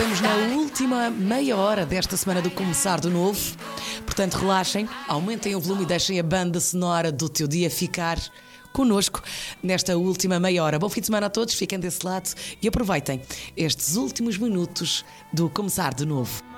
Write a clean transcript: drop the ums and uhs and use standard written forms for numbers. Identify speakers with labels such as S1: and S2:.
S1: Estamos na última meia hora desta semana do Começar de Novo. Portanto, relaxem, aumentem o volume e deixem a banda sonora do teu dia ficar connosco nesta última meia hora. Bom fim de semana a todos, fiquem desse lado e aproveitem estes últimos minutos do Começar de Novo.